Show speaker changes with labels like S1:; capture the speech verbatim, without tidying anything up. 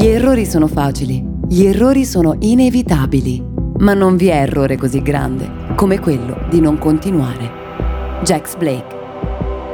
S1: Gli errori sono facili, gli errori sono inevitabili, ma non vi è errore così grande come quello di non continuare. Jax Blake.